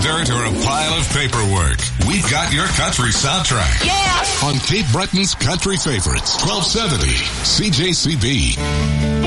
dirt or a pile of paperwork, we've got your country soundtrack. Yeah! On Cape Breton's Country Favorites, 1270 CJCB.